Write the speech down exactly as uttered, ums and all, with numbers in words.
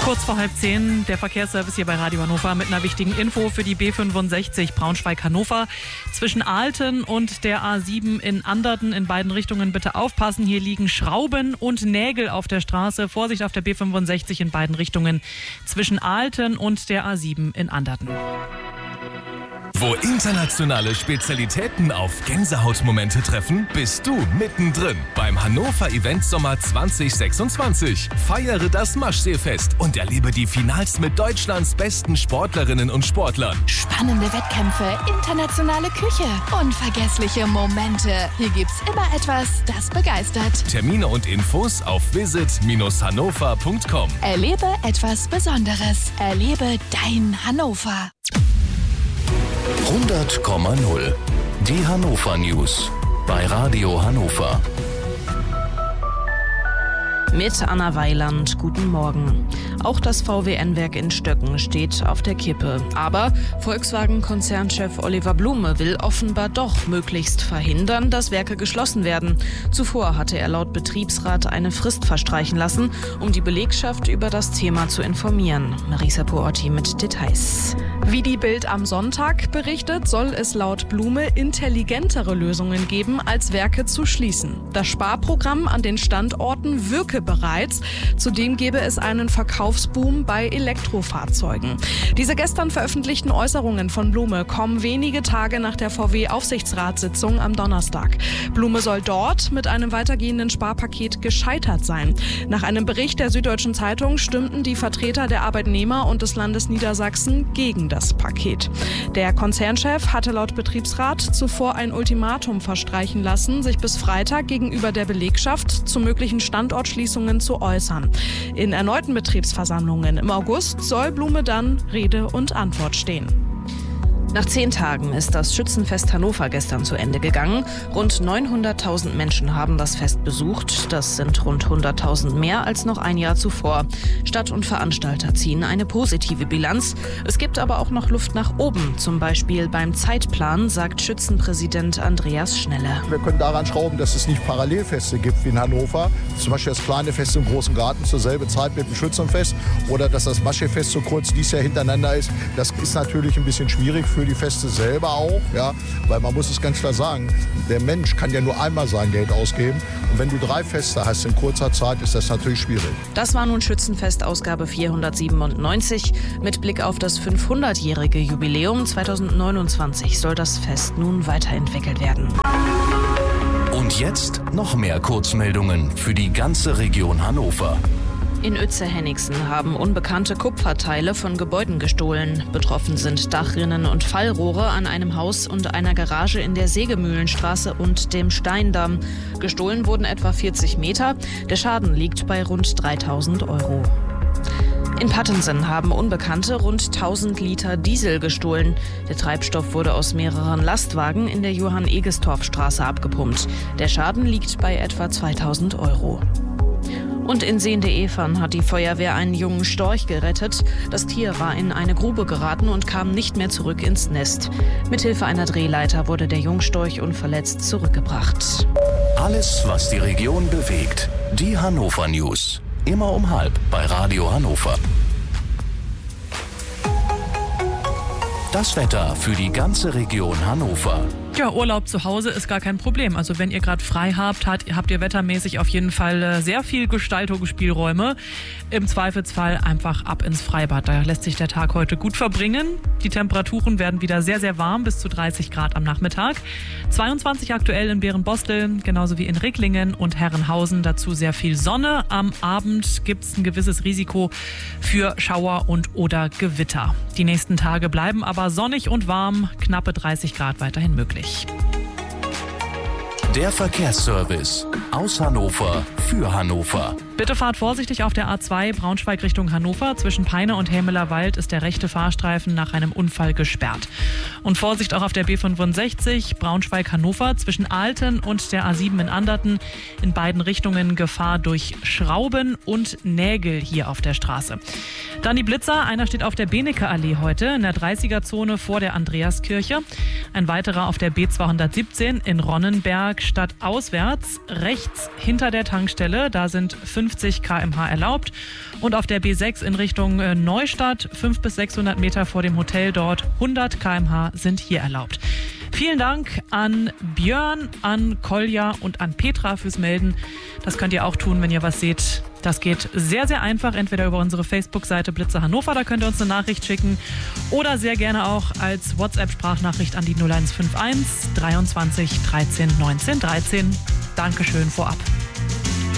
Kurz vor halb zehn, der Verkehrsservice hier bei Radio Hannover mit einer wichtigen Info für die B fünfundsechzig Braunschweig-Hannover. Zwischen Alten und der A sieben in Anderten in beiden Richtungen bitte aufpassen. Hier liegen Schrauben und Nägel auf der Straße. Vorsicht auf der B fünfundsechzig in beiden Richtungen zwischen Alten und der A sieben in Anderten. Wo internationale Spezialitäten auf Gänsehautmomente treffen, bist du mittendrin beim Hannover Event Sommer zwanzig sechsundzwanzig. Feiere das Maschseefest und erlebe die Finals mit Deutschlands besten Sportlerinnen und Sportlern. Spannende Wettkämpfe, internationale Küche, unvergessliche Momente. Hier gibt's immer etwas, das begeistert. Termine und Infos auf visit hannover punkt com. Erlebe etwas Besonderes. Erlebe dein Hannover. hundert Komma null. Die Hannover News bei Radio Hannover. Mit Anna Weiland, guten Morgen. Auch das V W N-Werk in Stöcken steht auf der Kippe. Aber Volkswagen-Konzernchef Oliver Blume will offenbar doch möglichst verhindern, dass Werke geschlossen werden. Zuvor hatte er laut Betriebsrat eine Frist verstreichen lassen, um die Belegschaft über das Thema zu informieren. Marisa Puorti mit Details. Wie die Bild am Sonntag berichtet, soll es laut Blume intelligentere Lösungen geben, als Werke zu schließen. Das Sparprogramm an den Standorten wirke bereits. Zudem gäbe es einen Verkaufsboom bei Elektrofahrzeugen. Diese gestern veröffentlichten Äußerungen von Blume kommen wenige Tage nach der V W-Aufsichtsratssitzung am Donnerstag. Blume soll dort mit einem weitergehenden Sparpaket gescheitert sein. Nach einem Bericht der Süddeutschen Zeitung stimmten die Vertreter der Arbeitnehmer und des Landes Niedersachsen gegen das Paket. Der Konzernchef hatte laut Betriebsrat zuvor ein Ultimatum verstreichen lassen, sich bis Freitag gegenüber der Belegschaft zu möglichen Standortschließungen zu äußern. In erneuten Betriebsversammlungen im August soll Blume dann Rede und Antwort stehen. Nach zehn Tagen ist das Schützenfest Hannover gestern zu Ende gegangen. Rund neunhunderttausend Menschen haben das Fest besucht. Das sind rund hunderttausend mehr als noch ein Jahr zuvor. Stadt und Veranstalter ziehen eine positive Bilanz. Es gibt aber auch noch Luft nach oben. Zum Beispiel beim Zeitplan, sagt Schützenpräsident Andreas Schnelle. Wir können daran schrauben, dass es nicht Parallelfeste gibt wie in Hannover. Zum Beispiel das kleine Fest im Großen Garten zur selben Zeit mit dem Schützenfest. Oder dass das Maschefest so kurz dieses Jahr hintereinander ist. Das ist natürlich ein bisschen schwierig für die Feste selber auch, ja, weil man muss es ganz klar sagen, der Mensch kann ja nur einmal sein Geld ausgeben und wenn du drei Feste hast in kurzer Zeit, ist das natürlich schwierig. Das war nun Schützenfest Ausgabe vierhundertsiebenundneunzig. Mit Blick auf das fünfhundertjährige Jubiläum zweitausendneunundzwanzig soll das Fest nun weiterentwickelt werden. Und jetzt noch mehr Kurzmeldungen für die ganze Region Hannover. In Uetze-Henningsen haben unbekannte Kupferteile von Gebäuden gestohlen. Betroffen sind Dachrinnen und Fallrohre an einem Haus und einer Garage in der Sägemühlenstraße und dem Steindamm. Gestohlen wurden etwa vierzig Meter. Der Schaden liegt bei rund dreitausend Euro. In Pattensen haben Unbekannte rund tausend Liter Diesel gestohlen. Der Treibstoff wurde aus mehreren Lastwagen in der Johann-Egestorf-Straße abgepumpt. Der Schaden liegt bei etwa zweitausend Euro. Und in Sehnde-Efern hat die Feuerwehr einen jungen Storch gerettet. Das Tier war in eine Grube geraten und kam nicht mehr zurück ins Nest. Mithilfe einer Drehleiter wurde der Jungstorch unverletzt zurückgebracht. Alles, was die Region bewegt. Die Hannover News. Immer um halb bei Radio Hannover. Das Wetter für die ganze Region Hannover. Ja, Urlaub zu Hause ist gar kein Problem. Also wenn ihr gerade frei habt, habt, habt ihr wettermäßig auf jeden Fall äh, sehr viel Gestaltungsspielräume. Im Zweifelsfall einfach ab ins Freibad. Da lässt sich der Tag heute gut verbringen. Die Temperaturen werden wieder sehr, sehr warm, bis zu dreißig Grad am Nachmittag. zweiundzwanzig aktuell in Beerenbostel, genauso wie in Ricklingen und Herrenhausen. Dazu sehr viel Sonne. Am Abend gibt es ein gewisses Risiko für Schauer und oder Gewitter. Die nächsten Tage bleiben aber sonnig und warm. Knappe dreißig Grad weiterhin möglich. Der Verkehrsservice aus Hannover für Hannover. Bitte fahrt vorsichtig auf der A zwei Braunschweig Richtung Hannover. Zwischen Peine und Hämeler Wald ist der rechte Fahrstreifen nach einem Unfall gesperrt. Und Vorsicht auch auf der B fünfundsechzig Braunschweig-Hannover zwischen Alten und der A sieben in Anderten. In beiden Richtungen Gefahr durch Schrauben und Nägel hier auf der Straße. Dann die Blitzer. Einer steht auf der Benecke-Allee heute in der dreißiger-Zone vor der Andreaskirche. Ein weiterer auf der B zweihundertsiebzehn in Ronnenberg stadtauswärts rechts hinter der Tankstelle. Tankstelle. Da sind fünfzig Kilometer pro Stunde erlaubt. Und auf der B sechs in Richtung Neustadt, fünfhundert bis sechshundert Meter vor dem Hotel dort, hundert Kilometer pro Stunde sind hier erlaubt. Vielen Dank an Björn, an Kolja und an Petra fürs Melden. Das könnt ihr auch tun, wenn ihr was seht. Das geht sehr, sehr einfach. Entweder über unsere Facebook-Seite Blitzer Hannover, da könnt ihr uns eine Nachricht schicken. Oder sehr gerne auch als WhatsApp-Sprachnachricht an die null eins fünf eins dreiundzwanzig dreizehn neunzehn dreizehn. Dankeschön vorab.